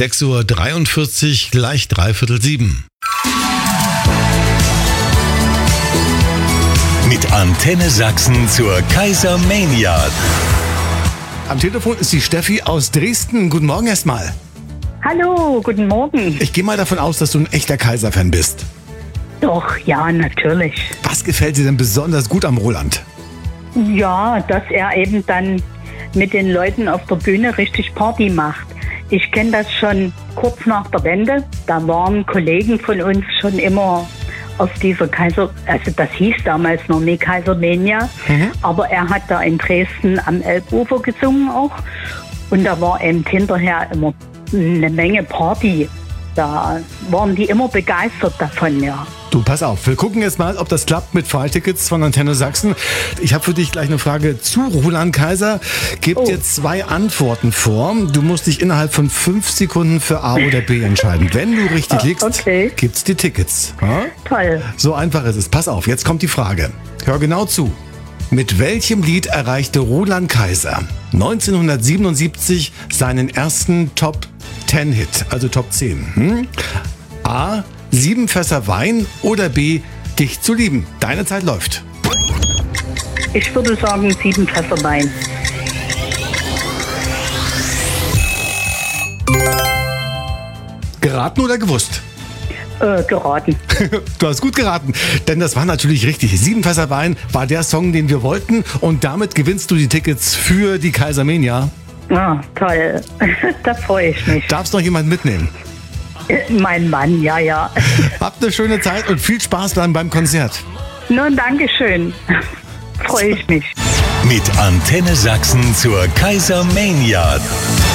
6:43 Uhr, gleich 6:45. Mit Antenne Sachsen zur Kaisermania. Am Telefon ist die Steffi aus Dresden. Guten Morgen erstmal. Hallo, guten Morgen. Ich gehe mal davon aus, dass du ein echter Kaiser-Fan bist. Doch, ja, natürlich. Was gefällt dir denn besonders gut am Roland? Ja, dass er eben dann mit den Leuten auf der Bühne richtig Party macht. Ich kenne das schon kurz nach der Wende. Da waren Kollegen von uns schon immer auf dieser also das hieß damals noch nie Kaisermania, aber er hat da in Dresden am Elbufer gesungen auch. Und da war eben hinterher immer eine Menge Party. Da waren die immer begeistert davon, ja. Du, pass auf, wir gucken jetzt mal, ob das klappt mit Freitickets von Antenne Sachsen. Ich habe für dich gleich eine Frage zu Roland Kaiser. Gib dir 2 Antworten vor. Du musst dich innerhalb von 5 Sekunden für A oder B entscheiden. Wenn du richtig liegst, gibt's die Tickets. Ja? Toll. So einfach ist es. Pass auf, jetzt kommt die Frage. Hör genau zu. Mit welchem Lied erreichte Roland Kaiser 1977 seinen ersten Top-10-Hit, also Top 10? A. 7 Fässer Wein oder B. Dich zu lieben. Deine Zeit läuft. Ich würde sagen 7 Fässer Wein. Geraten oder gewusst? Geraten. Du hast gut geraten, denn das war natürlich richtig. 7 Fässer Wein war der Song, den wir wollten, und damit gewinnst du die Tickets für die Kaisermania. Ah, toll. Da freue ich mich. Darfst noch jemand mitnehmen? Mein Mann, ja. Habt eine schöne Zeit und viel Spaß dann beim Konzert. Nun, Dankeschön. Freue ich mich. Mit Antenne Sachsen zur Kaisermania.